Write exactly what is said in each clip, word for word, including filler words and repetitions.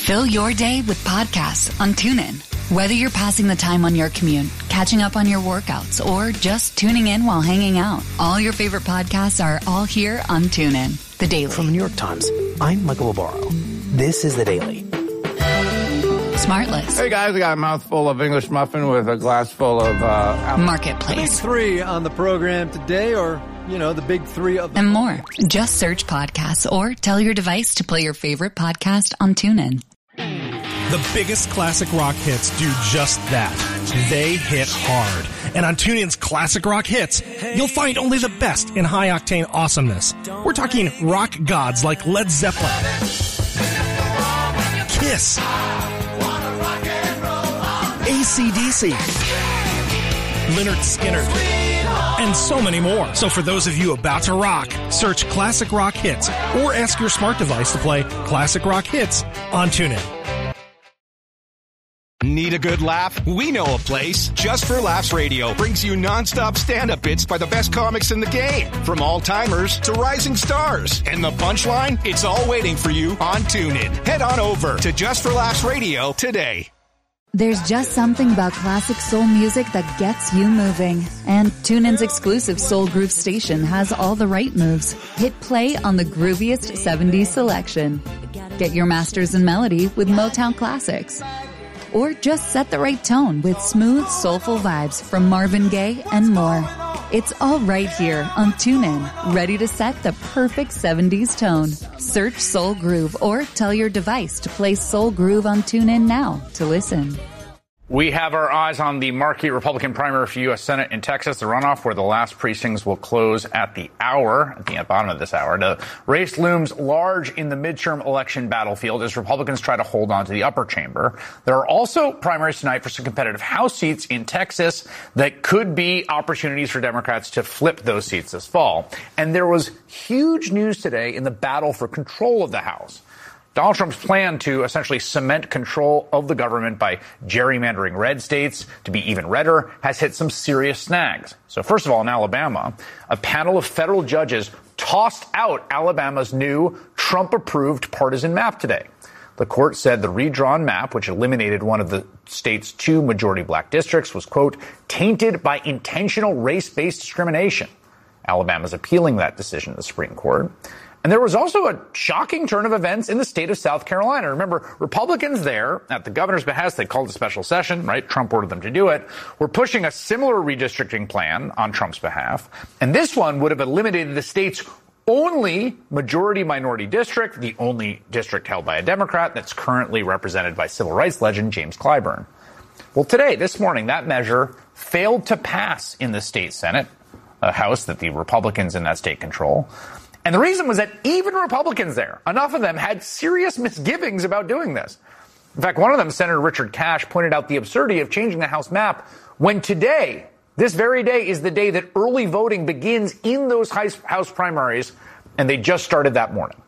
Fill your day with podcasts on TuneIn. Whether you're passing the time on your commute, catching up on your workouts, or just tuning in while hanging out, all your favorite podcasts are all here on TuneIn. The Daily. From the New York Times, I'm Michael Barbaro. This is The Daily. Smartless. Hey guys, I got a mouthful of English muffin with a glass full of uh, Marketplace. Big three on the program today, or, you know, the big three of the and more. Just search podcasts or tell your device to play your favorite podcast on TuneIn. The biggest classic rock hits do just that. They hit hard. And on TuneIn's Classic Rock Hits, you'll find only the best in high-octane awesomeness. We're talking rock gods like Led Zeppelin, Kiss, A C D C, Lynyrd Skynyrd, and so many more. So for those of you about to rock, search Classic Rock Hits or ask your smart device to play Classic Rock Hits on TuneIn. Need a good laugh? We know a place. Just for Laughs Radio brings you nonstop stand-up bits by the best comics in the game. From all-timers to rising stars. And the punchline? It's all waiting for you on TuneIn. Head on over to Just for Laughs Radio today. There's just something about classic soul music that gets you moving. And TuneIn's exclusive Soul Groove station has all the right moves. Hit play on the grooviest seventies selection. Get your masters in melody with Motown classics. Or just set the right tone with smooth, soulful vibes from Marvin Gaye and more. It's all right here on TuneIn, ready to set the perfect seventies tone. Search Soul Groove or tell your device to play Soul Groove on TuneIn now to listen. We have our eyes on the marquee Republican primary for U S Senate in Texas, the runoff where the last precincts will close at the hour, at the bottom of this hour. The race looms large in the midterm election battlefield as Republicans try to hold on to the upper chamber. There are also primaries tonight for some competitive House seats in Texas that could be opportunities for Democrats to flip those seats this fall. And there was huge news today in the battle for control of the House. Donald Trump's plan to essentially cement control of the government by gerrymandering red states to be even redder has hit some serious snags. So first of all, in Alabama, a panel of federal judges tossed out Alabama's new Trump-approved partisan map today. The court said the redrawn map, which eliminated one of the state's two majority black districts, was, quote, tainted by intentional race-based discrimination. Alabama's appealing that decision to the Supreme Court. And there was also a shocking turn of events in the state of South Carolina. Remember, Republicans there, at the governor's behest, they called a special session, right? Trump ordered them to do it, were pushing a similar redistricting plan on Trump's behalf. And this one would have eliminated the state's only majority-minority district, the only district held by a Democrat that's currently represented by civil rights legend James Clyburn. Well, today, this morning, that measure failed to pass in the state Senate, a House that the Republicans in that state control. And the reason was that even Republicans there, enough of them, had serious misgivings about doing this. In fact, one of them, Senator Richard Cash, pointed out the absurdity of changing the House map when today, this very day, is the day that early voting begins in those House primaries, and they just started that morning.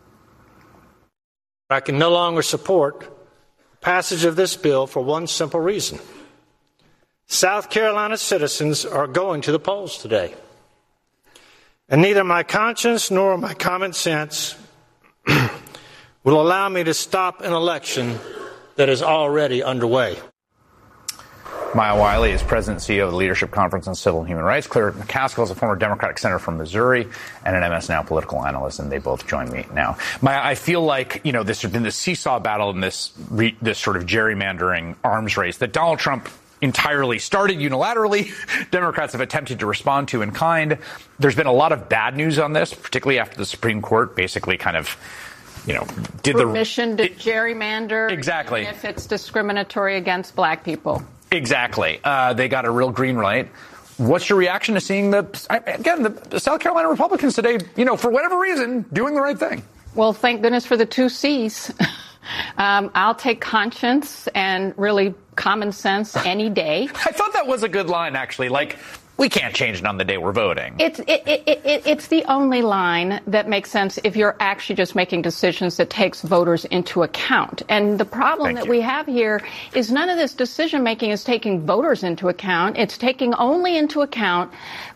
I can no longer support passage of this bill for one simple reason. South Carolina citizens are going to the polls today. And neither my conscience nor my common sense will allow me to stop an election that is already underway. Maya Wiley is president and C E O of the Leadership Conference on Civil and Human Rights. Claire McCaskill is a former Democratic senator from Missouri and an M S Now political analyst, and they both join me now. Maya, I feel like, you know, this has been this seesaw battle and this re- this sort of gerrymandering arms race that Donald Trump entirely started unilaterally. Democrats have attempted to respond to in kind. There's been a lot of bad news on this, particularly after the Supreme Court basically kind of, you know, did the permission to gerrymander. Exactly. If it's discriminatory against black people. Exactly. Uh, they got a real green light. What's your reaction to seeing the, again, the South Carolina Republicans today, you know, for whatever reason, doing the right thing? Well, thank goodness for the two C's. Um, I'll take conscience and really common sense any day. I thought that was a good line, actually. Like, we can't change it on the day we're voting. It's it, it, it, it's the only line that makes sense if you're actually just making decisions that takes voters into account. And the problem Thank that you. we have here is none of this decision making is taking voters into account. It's taking only into account